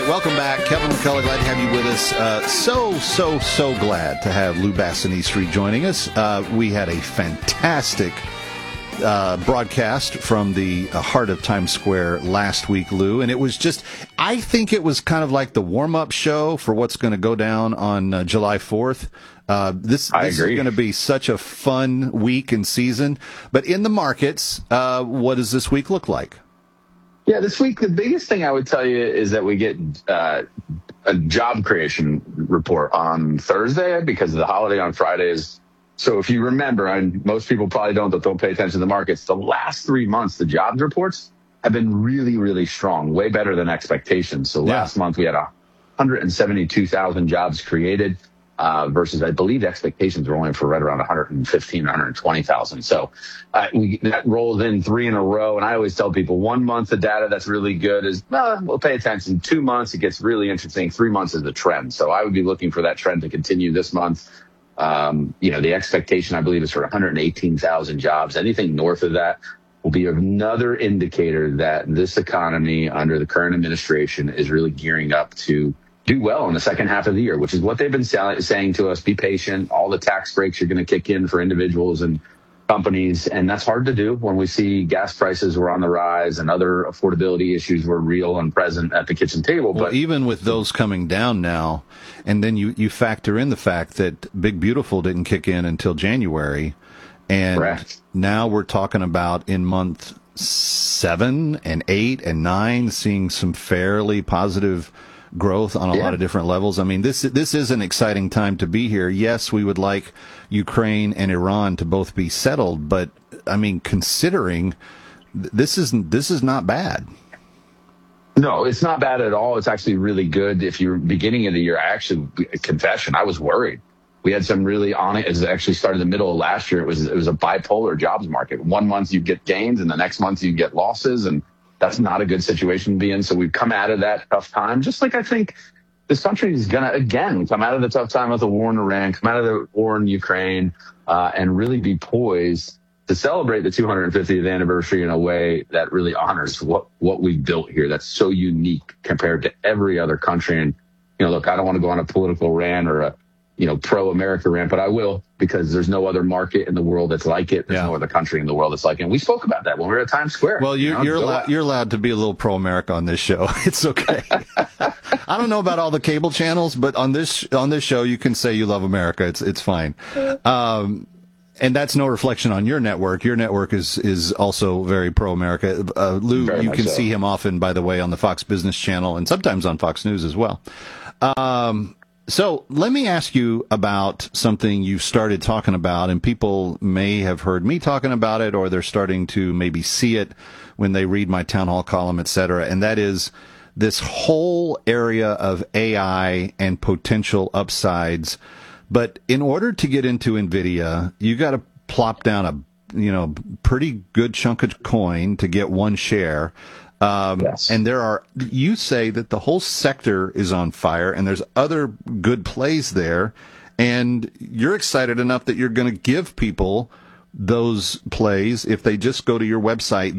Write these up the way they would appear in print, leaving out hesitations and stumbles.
right, welcome back. Kevin McCullough, glad to have you with us. So glad to have Lou Bassianistri joining us. We had a fantastic broadcast from the heart of Times Square last week, Lou, and it was just, I think it was kind of like the warm-up show for what's going to go down on July 4th. This is going to be such a fun week and season. But in the markets, what does this week look like? Yeah, this week, the biggest thing I would tell you is that we get a job creation report on Thursday because of the holiday on Fridays. So if you remember, and most people probably don't pay attention to the markets, the last 3 months, the jobs reports have been really, really strong, way better than expectations. So last month we had 172,000 jobs created versus, I believe, expectations were only for right around 115, 120,000. So that rolls in 3 in a row. And I always tell people 1 month of data that's really good is, we'll pay attention. 2 months, it gets really interesting. 3 months is the trend. So I would be looking for that trend to continue this month. The expectation, I believe, is for 118,000 jobs. Anything north of that will be another indicator that this economy under the current administration is really gearing up to do well in the second half of the year, which is what they've been saying to us. Be patient. All the tax breaks are going to kick in for individuals and companies. And that's hard to do when we see gas prices were on the rise and other affordability issues were real and present at the kitchen table. Well, but even with those coming down now, and then you factor in the fact that Big Beautiful didn't kick in until January. And correct. Now we're talking about in month 7 and 8 and 9, seeing some fairly positive growth on a lot of different levels. I mean, this is an exciting time to be here. Yes, we would like Ukraine and Iran to both be settled, but I mean, considering this is not bad. No, it's not bad at all. It's actually really good. If you're beginning of the year, confession, I was worried. We had some really it actually started in the middle of last year. It was a bipolar jobs market. 1 month you get gains and the next month you get losses, and that's not a good situation to be in. So we've come out of that tough time, just like I think this country is going to, again, come out of the tough time with the war in Iran, come out of the war in Ukraine, and really be poised to celebrate the 250th anniversary in a way that really honors what we've built here. That's so unique compared to every other country. And, look, I don't want to go on a political rant or a pro-America rant, but I will, because there's no other market in the world that's like it. There's no other country in the world that's like it. And we spoke about that when we were at Times Square. Well, you're allowed to be a little pro-America on this show. It's okay. I don't know about all the cable channels, but on this show, you can say you love America. It's fine. And that's no reflection on your network. Your network is also very pro-America. Lou, very you can see him often, by the way, on the Fox Business Channel and sometimes on Fox News as well. So let me ask you about something you started talking about, and people may have heard me talking about it, or they're starting to maybe see it when they read my town hall column, et cetera, and that is this whole area of AI and potential upsides. But in order to get into NVIDIA, you got to plop down a pretty good chunk of coin to get one share. Yes. And you say that the whole sector is on fire and there's other good plays there, and you're excited enough that you're going to give people those plays if they just go to your website,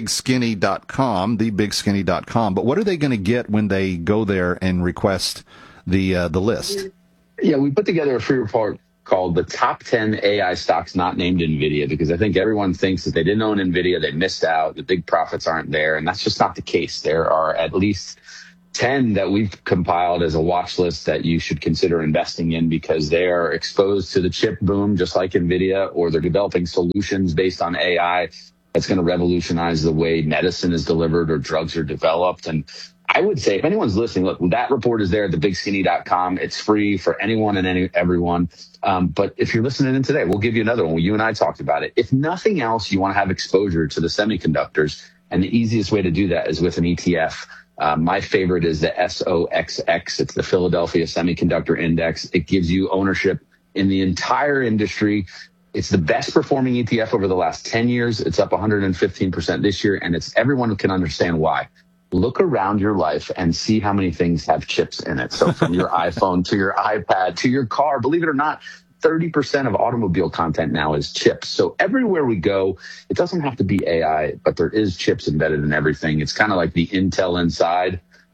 thebigskinny.com. But what are they going to get when they go there and request the list? Yeah, we put together a free report called the top 10 AI stocks not named NVIDIA, because I think everyone thinks that they didn't own NVIDIA, they missed out, the big profits aren't there, and that's just not the case. There are at least 10 that we've compiled as a watch list that you should consider investing in, because they are exposed to the chip boom just like NVIDIA, or they're developing solutions based on AI that's going to revolutionize the way medicine is delivered or drugs are developed. And I would say if anyone's listening, look, that report is there at thebigskinny.com. It's free for anyone and everyone. But if you're listening in today, we'll give you another one. You and I talked about it. If nothing else, you want to have exposure to the semiconductors. And the easiest way to do that is with an ETF. My favorite is the SOXX. It's the Philadelphia Semiconductor Index. It gives you ownership in the entire industry. It's the best performing ETF over the last 10 years. It's up 115% this year. And everyone can understand why. Look around your life and see how many things have chips in it. So from your iPhone to your iPad to your car, believe it or not, 30% of automobile content now is chips. So everywhere we go, it doesn't have to be AI, but there is chips embedded in everything. It's kind of like the Intel Inside.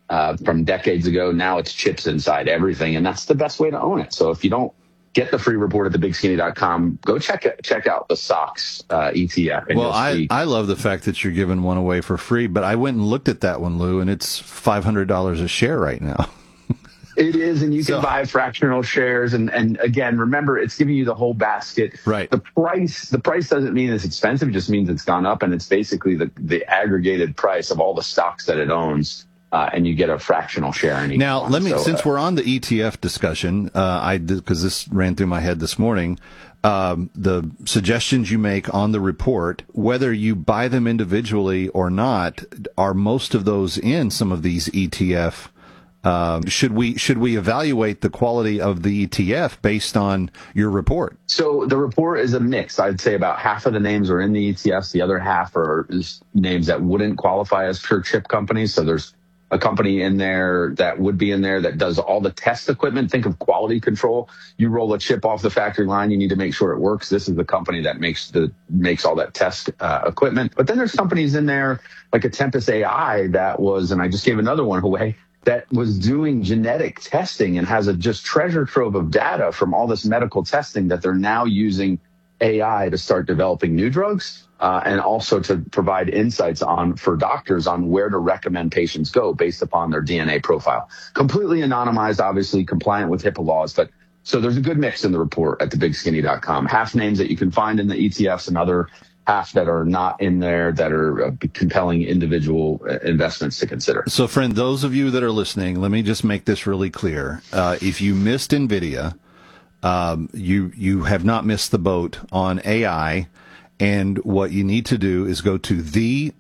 from decades ago. Now it's chips inside everything, and that's the best way to own it. So if you don't get the free report at thebigskinny.com, go check out the SOX ETF. Well, I love the fact that you're giving one away for free, but I went and looked at that one, Lou, and it's $500 a share right now. It is, and you can buy fractional shares. And again, remember, it's giving you the whole basket. Right. The price doesn't mean it's expensive; it just means it's gone up, and it's basically the aggregated price of all the stocks that it owns. And you get a fractional share in each Now, one. Since we're on the ETF discussion, because this ran through my head this morning, the suggestions you make on the report, whether you buy them individually or not, are most of those in some of these ETF? Should we evaluate the quality of the ETF based on your report? So the report is a mix. I'd say about half of the names are in the ETFs. The other half are names that wouldn't qualify as pure chip companies. So there's a company in there that would be in there that does all the test equipment. Think of quality control. You roll a chip off the factory line, you need to make sure it works. This is the company that makes all that test equipment. But then there's companies in there like a Tempus AI that was, and I just gave another one away, that was doing genetic testing and has a just treasure trove of data from all this medical testing that they're now using AI to start developing new drugs. And also to provide insights for doctors on where to recommend patients go based upon their DNA profile. Completely anonymized, obviously compliant with HIPAA laws. But so there's a good mix in the report at thebigskinny.com. Half names that you can find in the ETFs, another half that are not in there that are compelling individual investments to consider. So, friend, those of you that are listening, let me just make this really clear. If you missed NVIDIA, you have not missed the boat on AI. And what you need to do is go to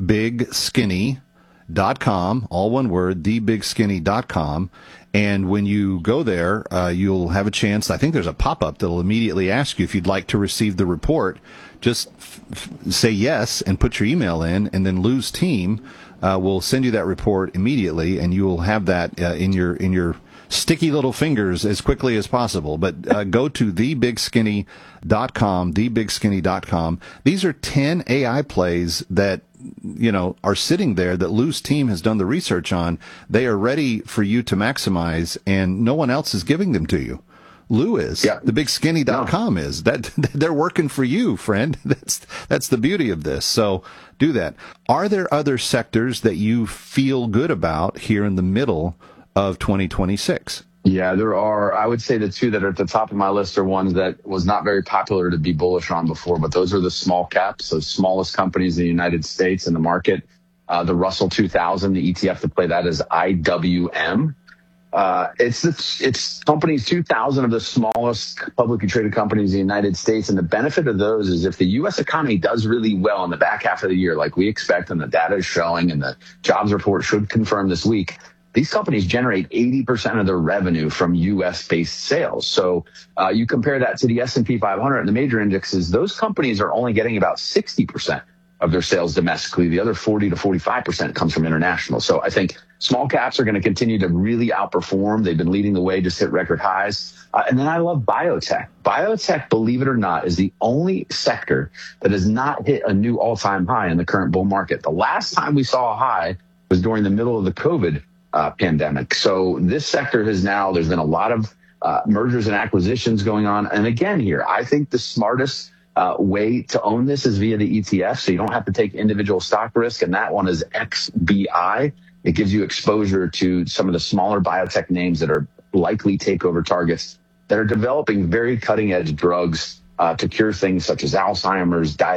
thebigskinny.com, all one word, thebigskinny.com. And when you go there, you'll have a chance. I think there's a pop-up that'll immediately ask you if you'd like to receive the report. Just say yes and put your email in, and then Lou's team will send you that report immediately, and you will have that in your sticky little fingers as quickly as possible. But go to thebigskinny.com, thebigskinny.com. These are 10 AI plays that, are sitting there that Lou's team has done the research on. They are ready for you to maximize, and no one else is giving them to you. Lou is. Yeah. Thebigskinny.com is. That they're working for you, friend. That's the beauty of this. So do that. Are there other sectors that you feel good about here in the middle of 2026? Yeah, there are. I would say the two that are at the top of my list are ones that was not very popular to be bullish on before, but those are the small caps, so smallest companies in the United States in the market. The Russell 2000, the ETF to play that is IWM. It's companies, 2,000 of the smallest publicly traded companies in the United States. And the benefit of those is if the U.S. economy does really well in the back half of the year, like we expect, and the data is showing, and the jobs report should confirm this week, these companies generate 80% of their revenue from U.S.-based sales. So you compare that to the S&P 500 and the major indexes, those companies are only getting about 60% of their sales domestically. The other 40 to 45% comes from international. So I think small caps are going to continue to really outperform. They've been leading the way, just hit record highs. And then I love biotech. Biotech, believe it or not, is the only sector that has not hit a new all-time high in the current bull market. The last time we saw a high was during the middle of the COVID pandemic. So this sector there's been a lot of mergers and acquisitions going on. And again here, I think the smartest way to own this is via the ETF, so you don't have to take individual stock risk, and that one is XBI. It gives you exposure to some of the smaller biotech names that are likely takeover targets that are developing very cutting-edge drugs to cure things such as Alzheimer's, diabetes,